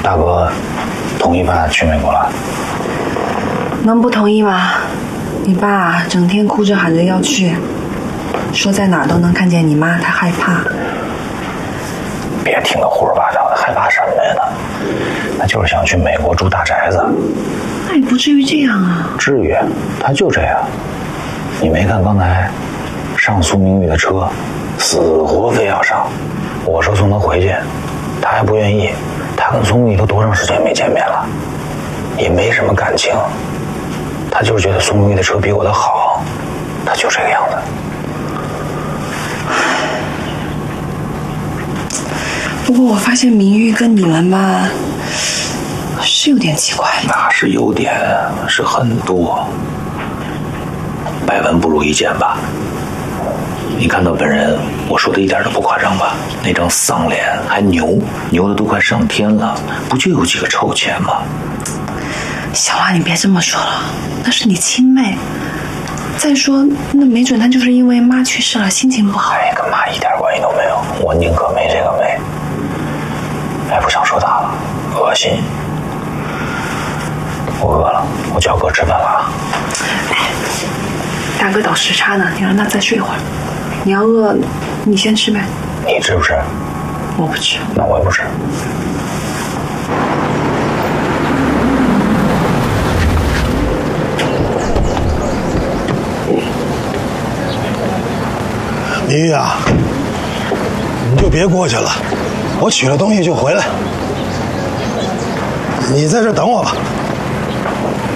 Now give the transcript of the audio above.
大哥同意爸去美国了？ 能不同意吗？你爸整天哭着喊着要去，说在哪儿都能看见你妈，他害怕。 别听他胡说八道的，害怕什么呀呢？他就是想去美国住大宅子。 那也不至于这样啊。 至于，他就这样。你没看刚才上苏明玉的车，死活非要上。我说送他回去，他还不愿意。他跟苏明玉都多长时间没见面了，也没什么感情。他就是觉得苏明玉的车比我的好，他就这个样子。 不过我发现明玉跟你们吧，是有点奇怪。 那是有点，是很多。百闻不如一见吧。你看到本人，我说的一点都不夸张吧？那张丧脸还牛的都快上天了，不就有几个臭钱吗？ 小花，你别这么说了，那是你亲妹。再说，那没准她就是因为妈去世了，心情不好。 哎，跟妈一点关系都没有，我宁可没这个妹。哎，不想说大了，恶心。我饿了，我叫哥吃饭了啊。 哎，大哥倒时差呢，你让他再睡会儿。你要饿，你先吃呗。 你吃不吃？ 我不吃。 那我也不吃。 明玉啊，你就别过去了，我取了东西就回来，你在这等我吧。